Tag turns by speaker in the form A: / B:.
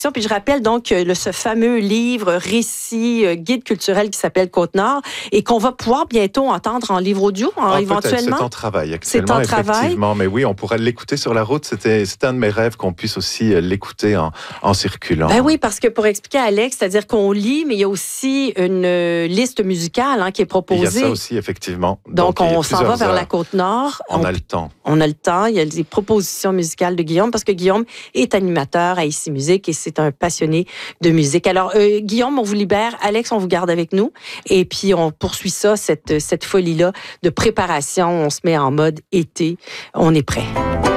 A: Puis je rappelle donc ce fameux livre, récit, guide culturel qui s'appelle Côte-Nord et qu'on va pouvoir bientôt entendre en livre audio, éventuellement.
B: C'est en travail actuellement, effectivement. Mais oui, on pourrait l'écouter sur la route. C'était un de mes rêves qu'on puisse aussi l'écouter en circulant.
A: Ben oui, parce que pour expliquer à Alex, c'est-à-dire qu'on lit, mais il y a aussi une liste musicale qui est proposée.
B: Il y a ça aussi, effectivement.
A: Donc on s'en va vers la Côte-Nord.
B: On a le temps.
A: On a le temps. Il y a des propositions musicales de Guillaume, parce que Guillaume est animateur à Ici Musique et c'est un passionné de musique. Alors, Guillaume, on vous libère. Alex, on vous garde avec nous. Et puis, on poursuit ça, cette folie-là de préparation. On se met en mode été. On est prêt.